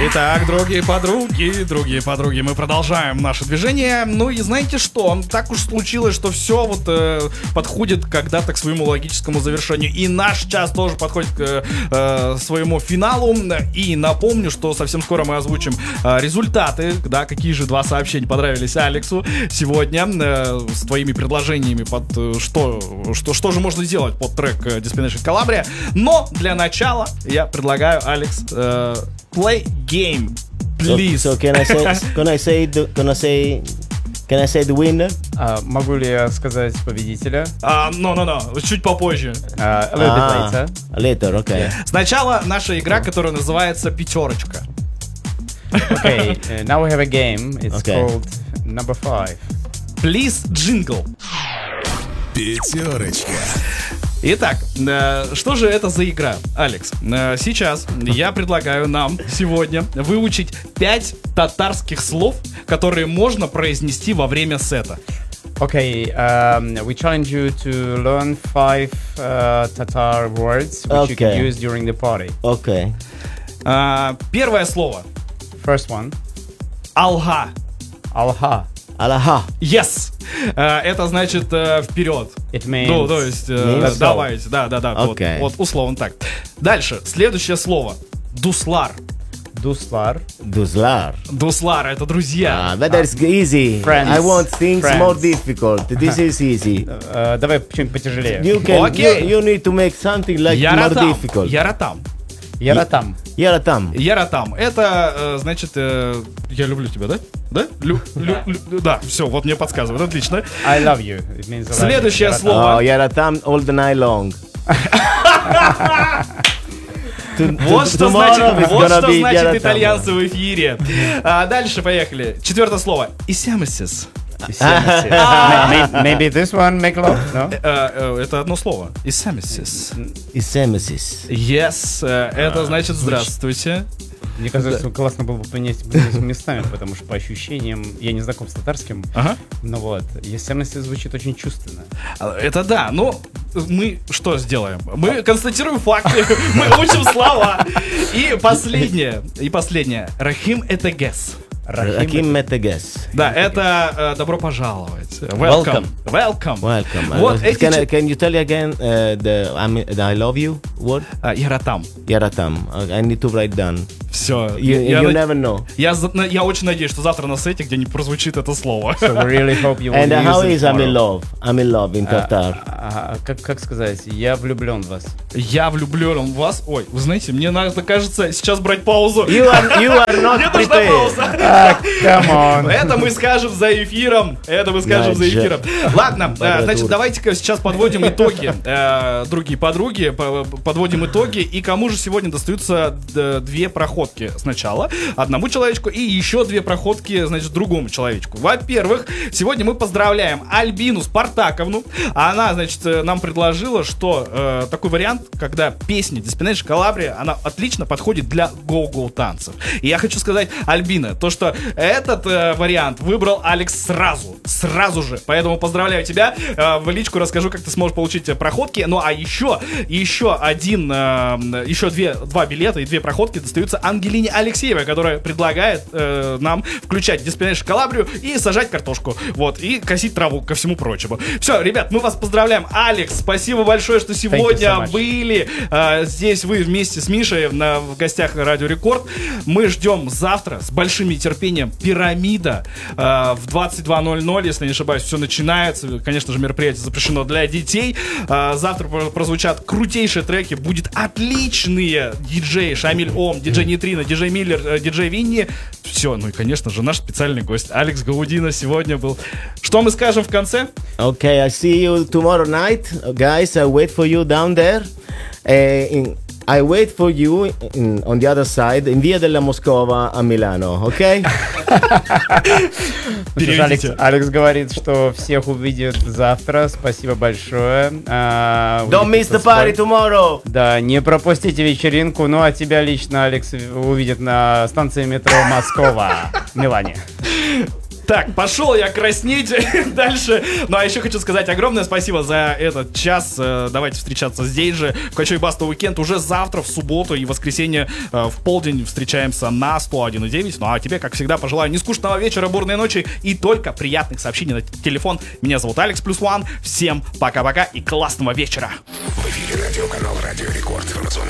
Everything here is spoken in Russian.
Итак, другие подруги, мы продолжаем наше движение. Ну и знаете что? Так уж случилось, что все вот подходит когда-то к своему логическому завершению. И наш час тоже подходит к своему финалу. И напомню, что совсем скоро мы озвучим результаты, да, какие же два сообщения понравились Алексу сегодня с твоими предложениями под что же можно сделать под трек Destination Calabria. Но для начала я предлагаю, Алекс, play game, please. So can I say the winner? Могу ли я сказать победителя? No, чуть попозже. A little bit later. Later, okay. Сначала наша игра, которая называется «Пятерочка». Okay, now we have a game. It's called Number 5. Please, jingle. Пятерочка. Итак, что же это за игра, Алекс? Сейчас я предлагаю нам сегодня выучить 5 татарских слов, которые можно произнести во время сета. Okay, we challenge you to learn 5 Tatar words which you can use during the party. Okay. Первое слово. First one. Алха. Алха. Алаха. Yes. Это значит вперед. It means... Ну, то есть, давайте, да. Okay. Вот условно так. Дальше, следующее слово. Дуслар. Дуслар. Duzlar. Дуслар, это друзья. But that's easy. Friends. I want things Friends. more difficult. This is easy. Давай что-нибудь потяжелее. You need to make something like more difficult. Яратам. Яратам. Яратам. Яратам. Это, значит, я люблю тебя, да? Да? Да, все, вот мне подсказывают. Отлично. I love you. It means I love you. Следующее слово. Яратам all the night long. Вот что значит итальянцы в эфире. Дальше поехали. Четвертое слово. Исямесис. Maybe this one make love, no? Это одно слово. Исямесис. Исемесис. Yes. Это значит здравствуйте. Мне кажется, классно было бы поменять местами, потому что по ощущениям я не знаком с татарским. Ага. Но вот, естественность звучит очень чувственно. Это да, но мы что сделаем? Мы констатируем факты, мы учим слова. И последнее. Рахим Этегес. Рахим Метегес. Да, это добро пожаловать. Welcome. Вот эти... Can you tell me again the I love you word? Яратам. Яратам. I need to write down. Все. You never know. Я очень надеюсь, что завтра на сете где-нибудь прозвучит это слово. So we really hope you will And use how it is I'm in tomorrow. love? I'm in love in Tatar. Как сказать? Я влюблен в вас. Я влюблен в вас. Ой, вы знаете, мне надо, кажется, сейчас брать паузу. You are not Мне нужна prepared. пауза. Come on. Это мы скажем за эфиром. Ладно, значит, давайте-ка сейчас подводим итоги. Другие подруги, подводим итоги. И кому же сегодня достаются 2 проходки сначала? Одному человечку и еще 2 проходки, значит, другому человечку. Во-первых, сегодня мы поздравляем Альбину Спартаковну. Она, значит, нам предложила, что такой вариант, когда песня Destination Calabria, она отлично подходит для гоу-гоу танцев. И я хочу сказать, Альбина, то, что этот вариант выбрал Алекс сразу же. Поэтому поздравляю тебя. В личку расскажу, как ты сможешь получить проходки. Ну, а еще 2 билета и 2 проходки достаются Ангелине Алексеевой, которая предлагает нам включать Destination Calabria и сажать картошку. Вот, и косить траву, ко всему прочему. Все, ребят, мы вас поздравляем. Алекс, спасибо большое, что сегодня были здесь вы вместе с Мишей в гостях Радио Рекорд. Мы ждем завтра с большим нетерпением «Пирамида» в 22:00, если не ошибаюсь, все начинается. Конечно же, мероприятие запрещено для детей. Завтра прозвучат крутейшие треки. Будет отличные диджеи. Шамиль Ом, диджей Нейтрино, диджей Миллер, диджей Винни. Все, ну и, конечно же, наш специальный гость Алекс Гаудино сегодня был. Что мы скажем в конце? Okay, I see you tomorrow night. Guys, I wait for you down there. I wait for you on the other side, in Via della Moscova a Milano, okay? Алекс говорит, что всех увидит завтра. Спасибо большое. Don't miss the party tomorrow. Да, не пропустите вечеринку. Ну, а тебя лично Алекс увидит на станции метро Москва в Милане. Так, пошел я краснеть дальше. Ну, а еще хочу сказать огромное спасибо за этот час. Давайте встречаться здесь же, в Качу и Баста Уикенд. Уже завтра, в субботу и воскресенье в полдень встречаемся на 101.9. Ну, а тебе, как всегда, пожелаю нескучного вечера, бурной ночи и только приятных сообщений на телефон. Меня зовут Алекс +1. Всем пока-пока и классного вечера. В эфире радиоканал Радио Рекорд. Информационный